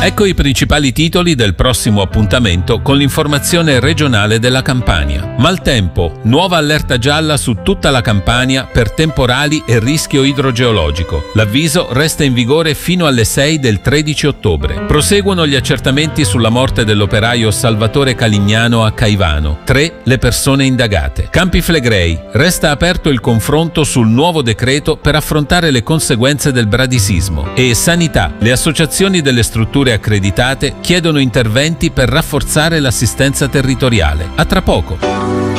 Ecco i principali titoli del prossimo appuntamento con l'informazione regionale della Campania. Maltempo, nuova allerta gialla su tutta la Campania per temporali e rischio idrogeologico. L'avviso resta in vigore fino alle 6 del 13 ottobre. Proseguono gli accertamenti sulla morte dell'operaio Salvatore Calignano a Caivano. 3 le persone indagate. Campi Flegrei, resta aperto il confronto sul nuovo decreto per affrontare le conseguenze del bradisismo. E sanità, le associazioni delle strutture accreditate chiedono interventi per rafforzare l'assistenza territoriale. A tra poco.